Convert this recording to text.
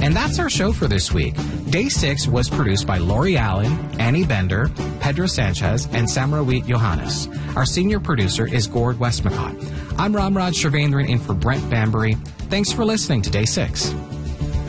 And that's our show for this week. Day 6 was produced by Lori Allen, Annie Bender, Pedro Sanchez, and Samrawit Johannes. Our senior producer is Gord Westmacott. I'm Ramraj Shrivendran in for Brent Bambury. Thanks for listening to Day 6.